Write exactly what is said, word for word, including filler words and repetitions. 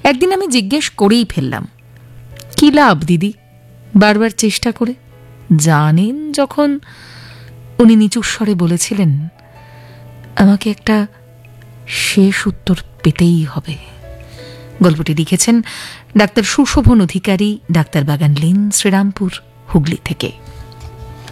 একদিন আমি জিজ্ঞেস করেই ফেললাম, কি লাভ দিদি বারবার চেষ্টা করে? জানেন যখন। উনি নিচু স্বরে বলেছিলেন, আমাকে একটা শেষ উত্তর পেতেই হবে। গল্পটি লিখেছেন ডাক্তার সুশোভন অধিকারী, ডাক্তার বাগান লেন, শ্রীরামপুর, হুগলি থেকে।